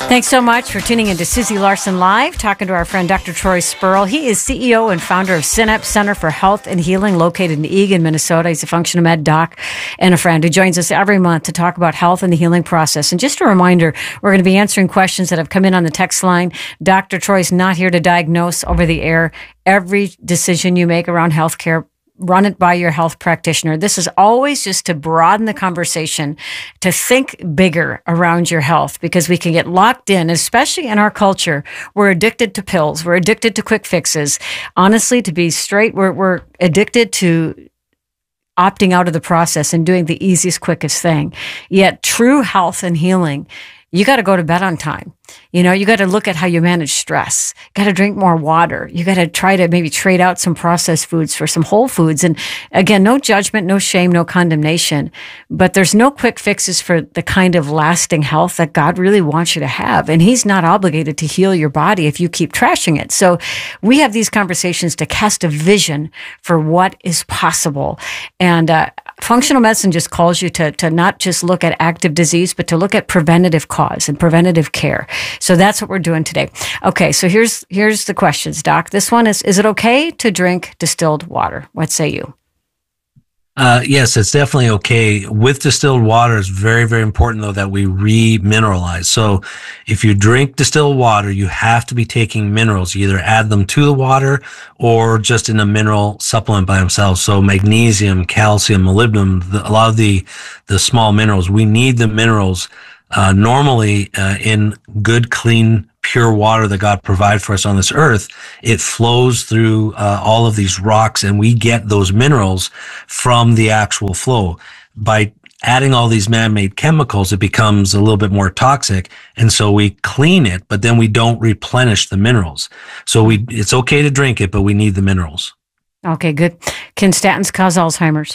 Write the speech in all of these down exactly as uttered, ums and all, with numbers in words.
Thanks so much for tuning into Susie Larson Live, talking to our friend Doctor Troy Spurl. He is C E O and founder of Synapse Center for Health and Healing, located in Eagan, Minnesota. He's a functional med doc and a friend who joins us every month to talk about health and the healing process. And just a reminder, we're going to be answering questions that have come in on the text line. Doctor Troy's not here to diagnose over the air. Every decision you make around healthcare, run it by your health practitioner. This is always just to broaden the conversation, to think bigger around your health, because we can get locked in, especially in our culture. We're addicted to pills. We're addicted to quick fixes. Honestly, to be straight, we're, we're addicted to opting out of the process and doing the easiest, quickest thing. Yet true health and healing, you got to go to bed on time. You know, you got to look at how you manage stress. Got to drink more water. You got to try to maybe trade out some processed foods for some whole foods. And again, no judgment, no shame, no condemnation. But there's no quick fixes for the kind of lasting health that God really wants you to have. And He's not obligated to heal your body if you keep trashing it. So we have these conversations to cast a vision for what is possible. And uh, functional medicine just calls you to, to not just look at active disease, but to look at preventative cause and preventative care. So that's what we're doing today. Okay, so here's here's the questions, Doc. This one is, is it okay to drink distilled water? What say you? Uh, yes, it's definitely okay. With distilled water, it's very, very important, though, that we re-mineralize. So if you drink distilled water, you have to be taking minerals. You either add them to the water or just in a mineral supplement by themselves. So magnesium, calcium, molybdenum, the, a lot of the, the small minerals, we need the minerals Uh, normally, uh, in good, clean, pure water that God provides for us on this earth, it flows through uh, all of these rocks, and we get those minerals from the actual flow. By adding all these man-made chemicals, it becomes a little bit more toxic, and so we clean it, but then we don't replenish the minerals. So we, it's okay to drink it, but we need the minerals. Okay, good. Can statins cause Alzheimer's?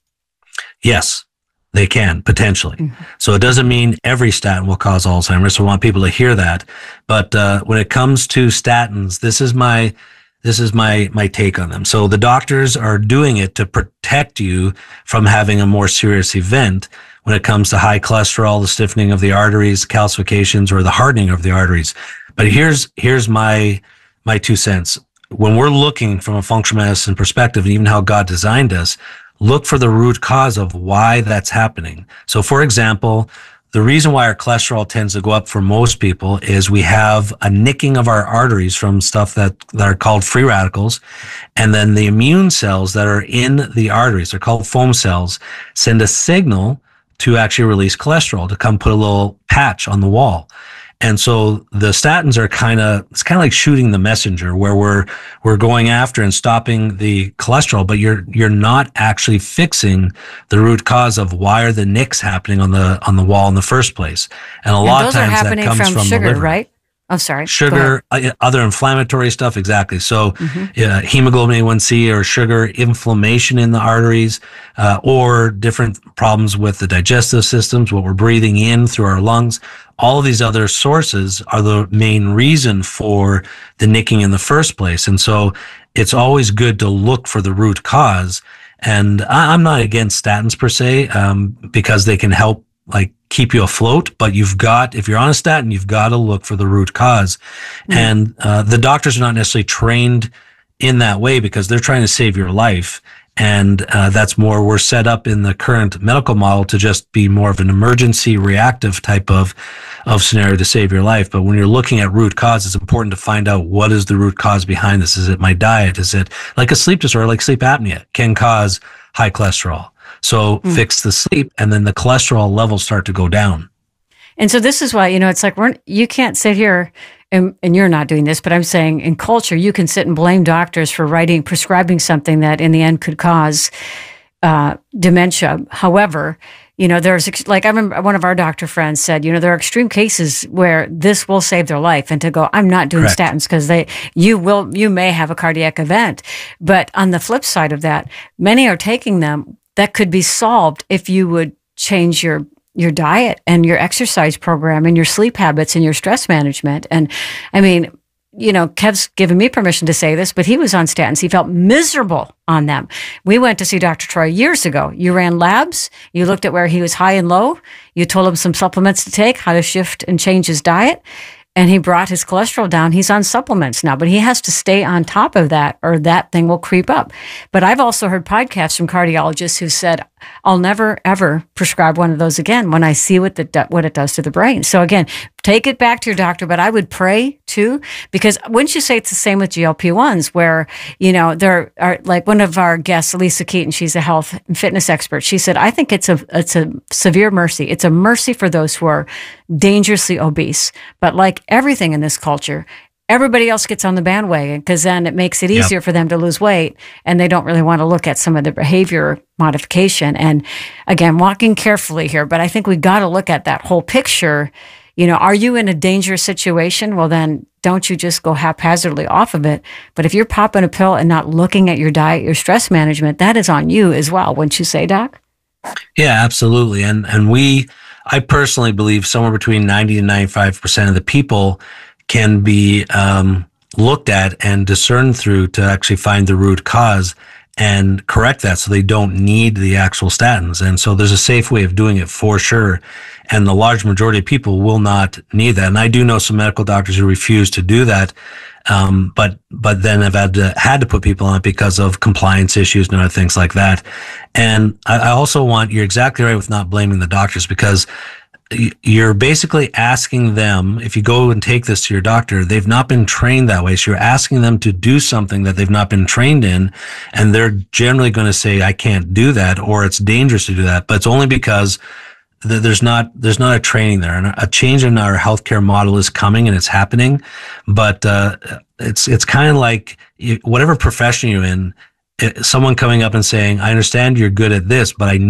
Yes. They can, potentially. Mm-hmm. So it doesn't mean every statin will cause Alzheimer's. So I want people to hear that. But uh, when it comes to statins, this is my this is my my take on them. So the doctors are doing it to protect you from having a more serious event when it comes to high cholesterol, the stiffening of the arteries, calcifications, or the hardening of the arteries. But here's here's my my two cents. When we're looking from a functional medicine perspective, and even how God designed us, look for the root cause of why that's happening. So, for example, the reason why our cholesterol tends to go up for most people is we have a nicking of our arteries from stuff that, that are called free radicals. And then the immune cells that are in the arteries, they're called foam cells, send a signal to actually release cholesterol, to come put a little patch on the wall. And so the statins are kind of, it's kind of like shooting the messenger, where we're, we're going after and stopping the cholesterol, but you're, you're not actually fixing the root cause of why are the nicks happening on the, on the wall in the first place. And a and lot those of times are happening that comes from, from sugar, the liver. right? I'm sorry. Sugar, uh, other inflammatory stuff, exactly. So Mm-hmm. uh, hemoglobin A one C or sugar, inflammation in the arteries, uh, or different problems with the digestive systems, what we're breathing in through our lungs. All of these other sources are the main reason for the nicking in the first place. And so it's always good to look for the root cause. And I, I'm not against statins per se, um, because they can help like keep you afloat, but you've got, if you're on a statin, you've got to look for the root cause. Mm-hmm. And uh, the doctors are not necessarily trained in that way because they're trying to save your life. And uh, that's more, we're set up in the current medical model to just be more of an emergency reactive type of, of scenario to save your life. But when you're looking at root cause, it's important to find out what is the root cause behind this. Is it my diet? Is it like a sleep disorder, like sleep apnea can cause high cholesterol? So mm. fix the sleep, and then the cholesterol levels start to go down. And so this is why, you know, it's like, we're, you can't sit here, and, and you're not doing this, but I'm saying in culture, you can sit and blame doctors for writing, prescribing something that in the end could cause uh, dementia. However, you know, there's, like, I remember one of our doctor friends said, you know, there are extreme cases where this will save their life, and to go, I'm not doing Correct. statins because they, you will, you may have a cardiac event. But on the flip side of that, many are taking them that could be solved if you would change your your diet and your exercise program and your sleep habits and your stress management. And I mean, you know, Kev's given me permission to say this, but he was on statins. He felt miserable on them. We went to see Doctor Troy years ago. You ran labs. You looked at where he was high and low. You told him some supplements to take, how to shift and change his diet. And he brought his cholesterol down. He's on supplements now, but he has to stay on top of that or that thing will creep up. But I've also heard podcasts from cardiologists who said, I'll never, ever prescribe one of those again when I see what the what it does to the brain. So again, take it back to your doctor, but I would pray too, because wouldn't you say it's the same with G L P ones where, you know, there are like one of our guests, Lisa Keaton, she's a health and fitness expert. She said, I think it's a, it's a severe mercy. It's a mercy for those who are dangerously obese. But like everything in this culture, everybody else gets on the bandwagon because then it makes it easier yep. for them to lose weight, and they don't really want to look at some of the behavior modification. And again, walking carefully here, but I think we got to look at that whole picture. You know, are you in a dangerous situation? Well, then don't you just go haphazardly off of it. But if you're popping a pill and not looking at your diet, your stress management, that is on you as well. Wouldn't you say, Doc? Yeah, absolutely. And and we, I personally believe somewhere between ninety and ninety-five percent of the people can be um, looked at and discerned through to actually find the root cause and correct that so they don't need the actual statins. And so there's a safe way of doing it for sure. And the large majority of people will not need that. And I do know some medical doctors who refuse to do that. Um, but, but then have had to, had to put people on it because of compliance issues and other things like that. And I, I also want, you're exactly right with not blaming the doctors, because you're basically asking them, if you go and take this to your doctor, they've not been trained that way. So you're asking them to do something that they've not been trained in. And they're generally going to say, I can't do that, or it's dangerous to do that. But it's only because th- there's not, there's not a training there. And a change in our healthcare model is coming and it's happening. But, uh, it's, it's kind of like whatever profession you're in, it, someone coming up and saying, I understand you're good at this, but I